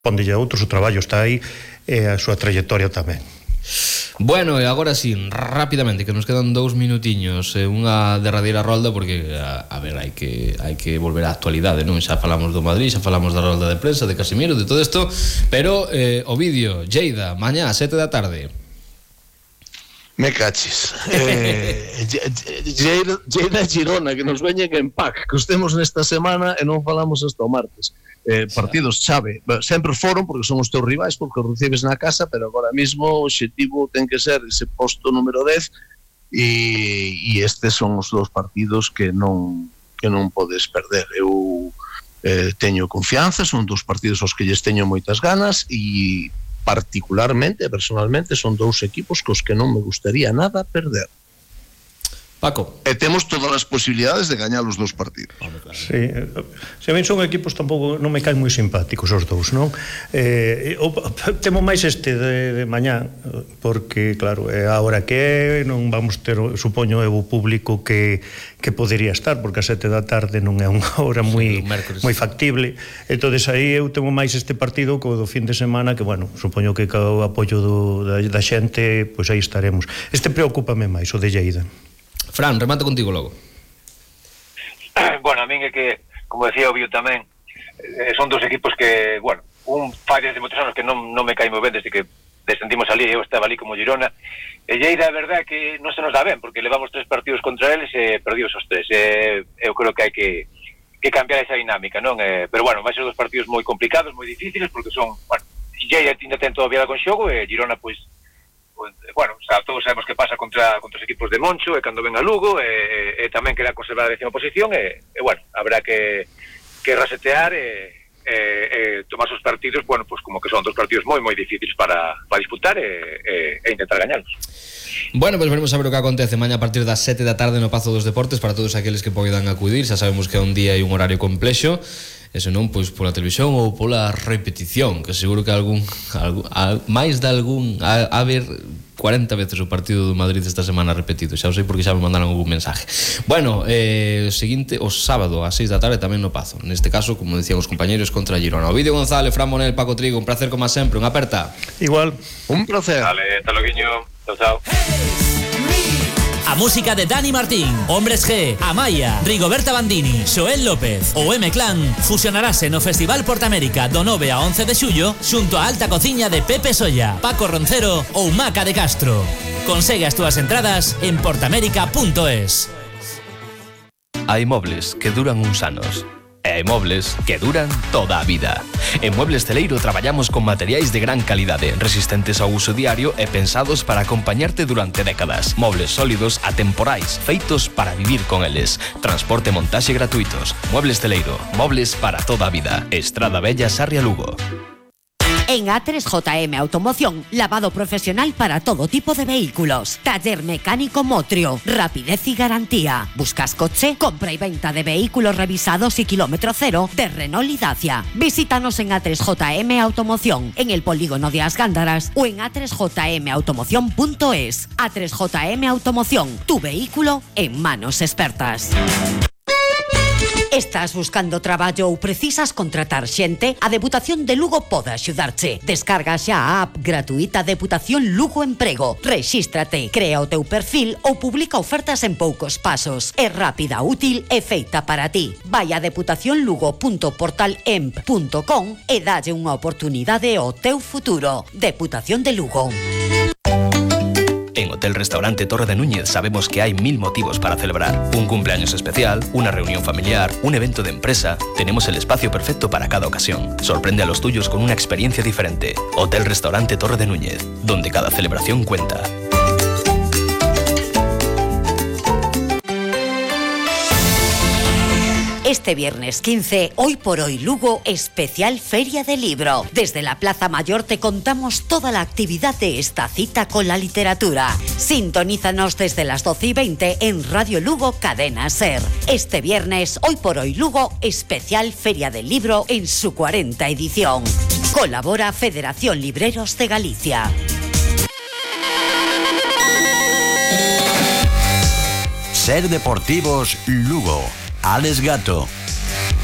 Póndelle a outros, o traballo está aí e a súa trayectoria tamén. Bueno, e agora sí, rapidamente, que nos quedan 2 minutiños, unha derradeira rolda, porque a ver, hai que volver á actualidade, non? Xa falamos do Madrid, xa falamos da rolda de prensa, de Casemiro, de todo isto, pero Ovidio, Lleida, mañá, 7 da tarde. Me cachis. Lleida Girona, que nos veñen en pack, que estemos nesta semana e non falamos hasta o martes. Partidos chave, sempre foron porque son os teus rivais, porque os recibes na casa, pero agora mismo o obxectivo ten que ser ese posto número 10 e estes son os dous partidos que non podes perder. Eu teño confianza, son dous partidos aos que lles teño moitas ganas e particularmente, personalmente, son dous equipos cos que non me gustaría nada perder. Paco. E temos todas as posibilidades de gañar os dous partidos. Sí, se ben son equipos tampouco non me caen moi simpáticos os dous, non? Temo máis este de mañá, porque claro, é a hora que non vamos ter, supoño, o público que podería estar, porque a 7 da tarde non é unha hora moi factible. Entonces aí eu temo máis este partido co do fin de semana, que bueno, supoño que co apoio da xente, pois aí estaremos. Este preocúpame máis, o de Lleida. Fran, remato contigo logo. Bueno, a min é que, como decía o Bio tamén, son dos equipos que, bueno, un fai desde moitos anos que non me cae moi ben desde que descendimos ali, eu estaba ali como Girona, e Lleida, a verdade, que non se nos dá ben, porque levamos 3 partidos contra eles e perdimos os 3. Eu creo que hai que cambiar esa dinámica, non? Pero, bueno, vai ser dos partidos moi complicados, moi difíciles, porque son, bueno, Lleida ainda ten todavía con xogo, e Girona, pois, bueno, o sea, todos sabemos que pasa contra os equipos de Moncho e cando ven a Lugo e tamén queda conservar a 10ª posición e bueno, habrá que resetear e tomar os partidos, bueno, pues como que son dos partidos moi difíciles para disputar e intentar gañarlos. Bueno, pues veremos a ver o que acontece mañá a partir das 7 da tarde no Pazo dos Deportes para todos aqueles que poidan acudir. Xa sabemos que é un día e un horario complexo, e se non, pois pola televisión ou pola repetición, que seguro que máis de algún a ver 40 veces o partido do Madrid esta semana repetido, xa o sei porque xa me mandaron algún mensaje. Bueno, o seguinte, o sábado a 6 da tarde tamén no Pazo, neste caso, como decían os compañeros, contra Girona. Ovidio González, Fran Monel, Paco Trigo, un placer como sempre, unha aperta. Igual. Un placer. Vale, hasta loguiño. Chao. A música de Dani Martín, Hombres G, Amaya, Rigoberta Bandini, Xoel López ou M-Clan fusionarase no Festival Portamérica do 9 a 11 de xullo xunto a Alta Cociña de Pepe Solla, Paco Roncero ou Maca de Castro. Consegue as túas entradas en portamérica.es. Hai mobles que duran uns anos e hai mobles que duran toda a vida. En Muebles Celeiro traballamos con materiais de gran calidade, resistentes ao uso diario e pensados para acompañarte durante décadas. Mobles sólidos, atemporais, feitos para vivir con eles. Transporte e montaxe gratuitos. Muebles Celeiro, mobles para toda a vida. Estrada Bella, Sarria, Lugo. En A3JM Automoción, lavado profesional para todo tipo de vehículos. Taller mecánico Motrio, rapidez y garantía. ¿Buscas coche? Compra y venta de vehículos revisados y kilómetro cero de Renault y Dacia. Visítanos en A3JM Automoción, en el polígono de As Gándaras o en a3jmautomoción.es. A3JM Automoción, tu vehículo en manos expertas. Estás buscando traballo ou precisas contratar xente? A Deputación de Lugo pode axudarche. Descarga xa a app gratuita Deputación Lugo Emprego. Rexístrate, crea o teu perfil ou publica ofertas en poucos pasos. É rápida, útil e feita para ti. Vai a deputacionlugo.portalemp.com e dalle unha oportunidade ao teu futuro. Deputación de Lugo. En Hotel Restaurante Torre de Núñez sabemos que hay 1000 motivos para celebrar. Un cumpleaños especial, una reunión familiar, un evento de empresa. Tenemos el espacio perfecto para cada ocasión. Sorprende a los tuyos con una experiencia diferente. Hotel Restaurante Torre de Núñez, donde cada celebración cuenta. Este viernes 15, Hoy por Hoy Lugo, especial Feria del Libro. Desde la Plaza Mayor te contamos toda la actividad de esta cita con la literatura. Sintonízanos desde las 12:20 en Radio Lugo Cadena Ser. Este viernes, Hoy por Hoy Lugo, especial Feria del Libro en su 40ª edición. Colabora Federación Libreros de Galicia. Ser Deportivos Lugo. Alex Gato.